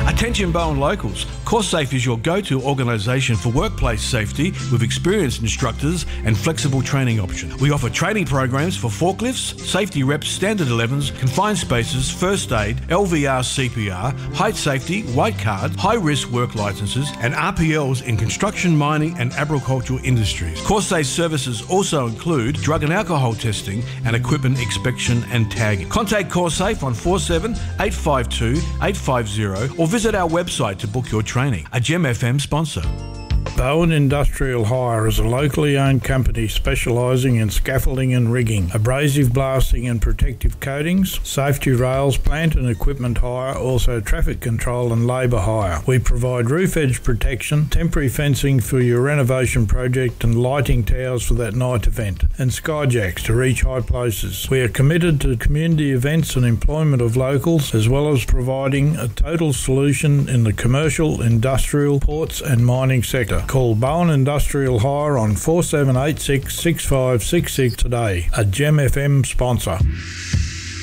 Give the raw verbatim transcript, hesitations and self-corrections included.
Attention Bowen locals, CourseSafe is your go-to organisation for workplace safety with experienced instructors and flexible training options. We offer training programs for forklifts, safety reps, standard elevens, confined spaces, first aid, L V R C P R, height safety, white card, high-risk work licences and R P Ls in construction, mining and agricultural industries. CourseSafe services also include drug and alcohol testing and equipment inspection and tagging. Contact CourseSafe on four seven eight five two eight five zero or visit our website to book your training. A Gem F M sponsor. Bowen Industrial Hire is a locally owned company specialising in scaffolding and rigging, abrasive blasting and protective coatings, safety rails, plant and equipment hire, also traffic control and labour hire. We provide roof edge protection, temporary fencing for your renovation project and lighting towers for that night event, and skyjacks to reach high places. We are committed to community events and employment of locals, as well as providing a total solution in the commercial, industrial, ports and mining sector. Call Bowen Industrial Hire on four seven eight six, six five six six today, a Gem F M sponsor.